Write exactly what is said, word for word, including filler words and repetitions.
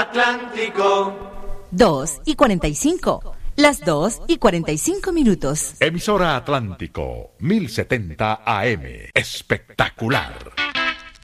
Atlántico. dos y cuarenta y cinco. Las dos y cuarenta y cinco minutos. Emisora Atlántico, mil setenta A M. Espectacular.